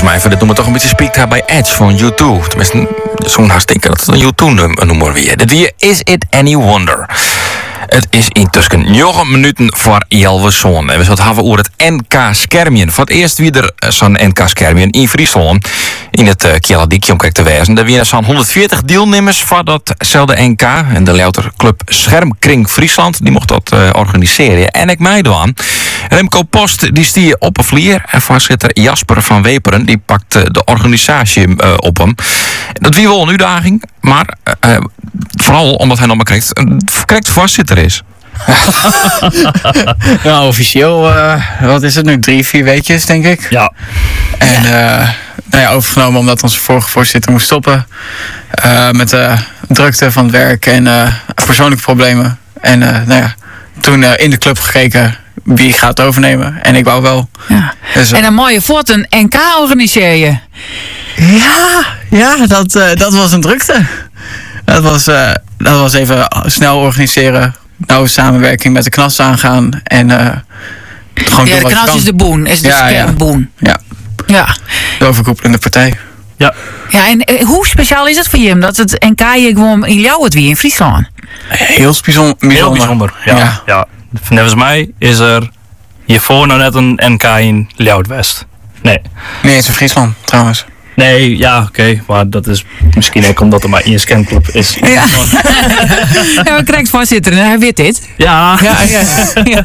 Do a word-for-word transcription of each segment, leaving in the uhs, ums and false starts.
mij voor dit noemen toch een beetje speak bij Edge van U twee. Tenminste, zo'n hartstikke dat het een U twee-nummer weer. Dit weer Is It Any Wonder. Het is intussen negen minuten voor elf zo'n. En we zullen het hebben over het N K Schermien. Voor het eerst weer er zo'n N K Schermien in Friesland. In het uh, Kieladikje om kijk te wijzen. Er waren zo'n honderdveertig deelnemers van datzelfde N K. En de louter club Schermkring Friesland. Die mocht dat uh, organiseren. En ik mij doen. Remco Post die stier op een vlier. En voorzitter Jasper van Weperen die pakt uh, de organisatie uh, op hem. Dat wie wel een uitdaging. Maar uh, vooral omdat hij nog maar krijgt, een correct voorzitter is. Nou, officieel, uh, wat is het nu? Drie, vier weekjes, denk ik. Ja. En uh, nou ja, overgenomen omdat onze vorige voorzitter moest stoppen. Uh, met de drukte van het werk en uh, persoonlijke problemen. En uh, nou ja, toen uh, in de club gekeken wie gaat het overnemen. En ik wou wel. Ja. Dus, uh, en een mooie voort een N K organiseer je. Ja, ja dat, uh, dat was een drukte. Dat was, uh, dat was even snel organiseren. Nauwe samenwerking met de K N A S aangaan. En uh, gewoon Ja, de K N A S is de boen. Is de ja, schermboen. Ja. Ja. De overkoepelende partij. Ja. Ja, en uh, hoe speciaal is het voor je dat het N K je gewoon in jou het wie in Friesland? Heel bijzonder. Heel bijzonder, ja. ja. ja. Volgens mij is er hiervoor nou net een N K in Ljouwt-West. Nee. Nee, het is in Friesland trouwens. Nee, ja, oké. Okay, maar dat is misschien ook omdat er maar één scanclub is. Ja, ja we krijgen voorzitter en hij weet dit. Ja. Ja, ja, ja.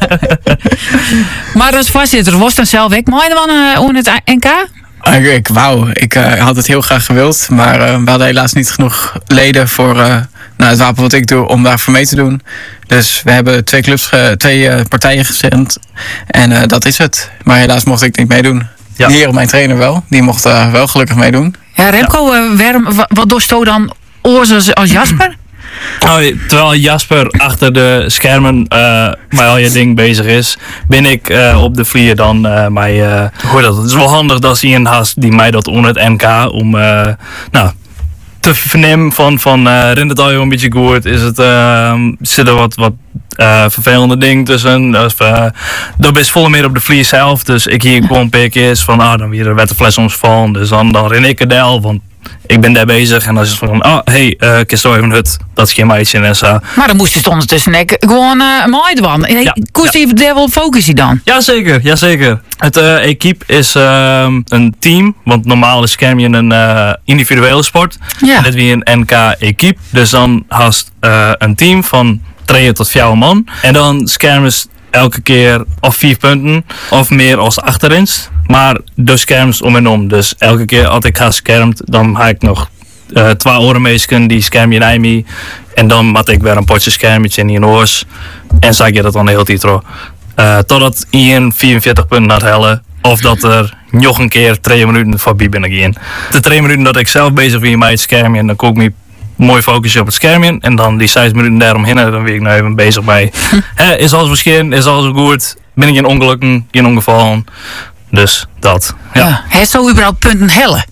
Maar als voorzitter was dan zelf ik mooi dan uh, het N K? Ik, ik wou, ik uh, had het heel graag gewild, maar uh, we hadden helaas niet genoeg leden voor uh, nou, het wapen wat ik doe om daarvoor mee te doen. Dus we hebben twee clubs, ge, twee uh, partijen gezend en uh, dat is het. Maar helaas mocht ik niet meedoen. Ja. Hier, mijn trainer wel, die mocht uh, wel gelukkig meedoen. Ja, Remco, ja. Uh, waarom, wat, wat doet je dan oors als Jasper? Oh, terwijl Jasper achter de schermen uh, met al je ding bezig is, ben ik uh, op de vlier dan uh, mij, uh, hoor dat. Het is wel handig dat hij een haast die mij dat onder het N K om uh, nou, te vernemen van, van uh, rent het al een beetje goed, is het, uh, zit er wat, wat uh, vervelende dingen tussen. Of, uh, dat is volle meer op de vlier zelf, dus ik hier gewoon een paar keer van, ah, dan weer werd de fles omvallen, dus dan, dan ren ik er del, want ik ben daar bezig en dan is het van, oh, hé, hey, uh, kist even hut, dat is geen meisje en zo. Maar dan moest je ondertussen ik gewoon uh, mooi doen. Hey, ja, koest je daar wel focussen dan? Jazeker, jazeker. Het uh, equipe is uh, een team, want normaal is Schermien een uh, individuele sport. Ja. En dit weer een N K-equipe, dus dan haast uh, een team van drie tot vier man. En dan schermen elke keer of vier punten of meer als achterins. Maar de scherms om en om. Dus elke keer als ik ga schermt, dan ga ik nog uh, twee orenmeesken die scherm je in mij. En dan mat ik weer een potje schermetje in je oors. En zag je dat dan de hele tijd door. Uh, totdat Ian vierenveertig punten had hellen. Of dat er nog een keer twee minuten voorbij ben ik in. De twee minuten dat ik zelf bezig ben met het schermje. En dan kon ik me mooi focussen op het schermje. En dan die zes minuten daaromheen. En dan ben ik nou even bezig bij. He, is alles verschillend? Is alles goed? Ben ik in ongelukken? In ongevallen? Dus dat. Ja. Ja. Hij zou überhaupt punten hellen.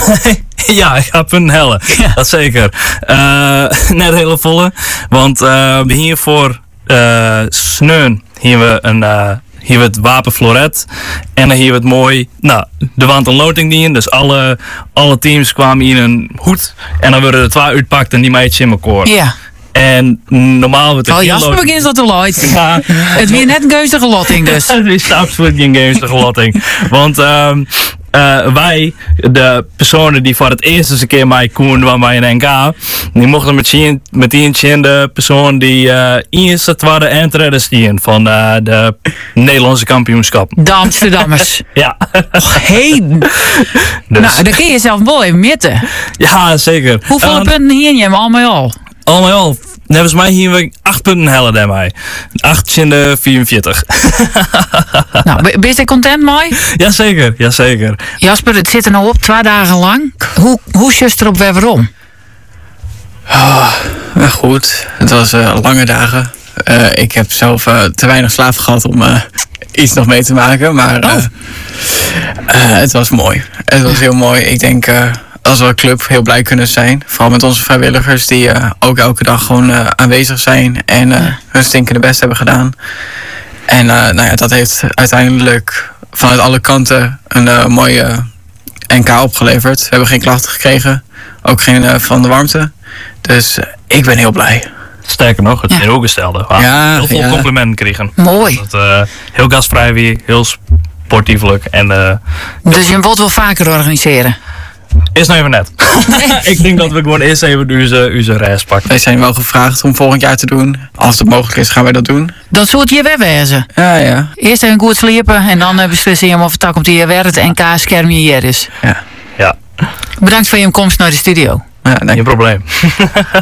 Ja, ik ga punten hellen. Ja. Dat zeker. Uh, net hele volle. Want uh, hier voor uh, Sneun hier we een uh, hier we het wapen floret. En dan hier we het mooi. Nou, er was een loting die in. Dus alle, alle teams kwamen in een hoed. En dan worden er twee uitpakt en die meidje in elkaar. Ja. En normaal wordt het oh, Jasper begint dat te luid. Ja. Het weer net een geuzige lotting dus. Het is absoluut geen geuzige lotting. Want um, uh, wij, de personen die voor het eerst eens een keer mij koen bij een N K, die mochten met, met die de persoon die uh, eerst het waren entreden stien van uh, de Nederlandse kampioenschap. De Amsterdammers. Ja. Oh, hey. Dus. Nou, dan kun je zelf wel even mitten. Ja, zeker. Hoeveel uh, punten hier je al met al? Al met al. Volgens mij hier we acht punten hellen bij mij. acht in de vierenveertig. Nou, ben je content mee? Jazeker, jazeker. Jasper, het zit er nou op, twee dagen lang. Hoe, hoe just erop weer waarom? Oh, goed. Het was uh, lange dagen. Uh, ik heb zelf uh, te weinig slaap gehad om uh, iets nog mee te maken. Maar uh, uh, het was mooi. Het was heel mooi. Ik denk... Uh, als we een club heel blij kunnen zijn. Vooral met onze vrijwilligers die uh, ook elke dag gewoon uh, aanwezig zijn. En uh, hun stinkende best hebben gedaan. En uh, nou ja, dat heeft uiteindelijk vanuit alle kanten een uh, mooie N K opgeleverd. We hebben geen klachten gekregen. Ook geen uh, van de warmte. Dus uh, ik ben heel blij. Sterker nog, het Ja. tegenovergestelde. We Ja, heel veel ja. complimenten kregen. Mooi. Dat, uh, heel gastvrij weer, heel sportieflijk. En uh, Dus je wilt wel vaker organiseren. is nou even net. Ik denk dat we gewoon eerst even onze, onze reis pakken. Wij zijn wel gevraagd om volgend jaar te doen. Als het mogelijk is, gaan wij dat doen. Dan zou het hier weer wezen. Ja, ja. Eerst even goed sliepen en dan uh, beslissen je of het tak komt hier weer het N K-scherm hier is. Ja, Ja, Bedankt voor je komst naar de studio. ja denk geen ik. probleem.